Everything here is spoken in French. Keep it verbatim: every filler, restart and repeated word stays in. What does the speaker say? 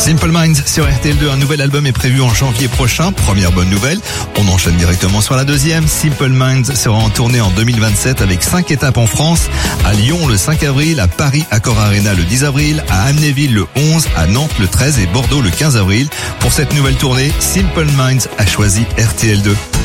Simple Minds sur R T L deux, un nouvel album est prévu en janvier prochain. Première bonne nouvelle, on enchaîne directement sur la deuxième. Simple Minds sera en tournée en deux mille vingt-sept avec cinq étapes en France. À Lyon le cinq avril, à Paris Accor Arena le dix avril, à Amnéville le onze, à Nantes le treize et Bordeaux le quinze avril. Pour cette nouvelle tournée, Simple Minds a choisi R T L deux.